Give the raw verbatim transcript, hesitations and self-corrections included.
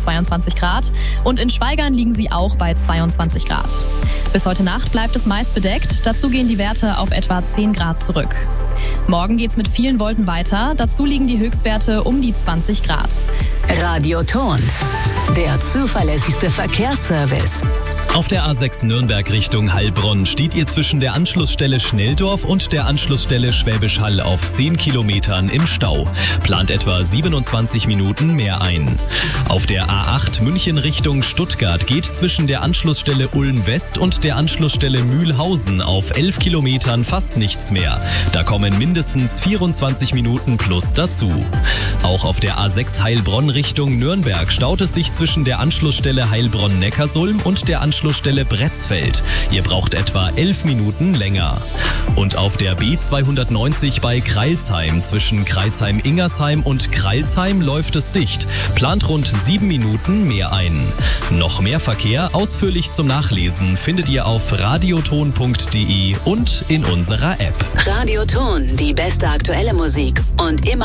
zweiundzwanzig Grad und in Schwaigern liegen sie auch bei zweiundzwanzig Grad. Bis heute Nacht bleibt es meist bedeckt, dazu gehen die Werte auf etwa zehn Grad zurück. Morgen geht's mit vielen Wolken weiter, dazu liegen die Höchstwerte um die zwanzig Grad. Radioton, der zuverlässigste Verkehrsservice. Auf der A sechs Nürnberg Richtung Heilbronn steht ihr zwischen der Anschlussstelle Schnelldorf und der Anschlussstelle Schwäbisch Hall auf zehn Kilometern im Stau. Plant etwa siebenundzwanzig Minuten mehr ein. Auf der A acht München Richtung Stuttgart geht zwischen der Anschlussstelle Ulm West und der Anschlussstelle Mühlhausen auf elf Kilometern fast nichts mehr. Da kommen mindestens vierundzwanzig Minuten plus dazu. Auch auf der A sechs Heilbronn Richtung Nürnberg staut es sich zwischen der Anschlussstelle Heilbronn-Neckarsulm und der Anschlussstelle Bretzfeld. Ihr braucht etwa elf Minuten länger. Und auf der B zweihundertneunzig bei Crailsheim zwischen Crailsheim-Ingersheim und Crailsheim läuft es dicht. Plant rund sieben Minuten mehr ein. Noch mehr Verkehr ausführlich zum Nachlesen findet ihr auf radioton punkt de und in unserer App. Radioton, die beste aktuelle Musik und immer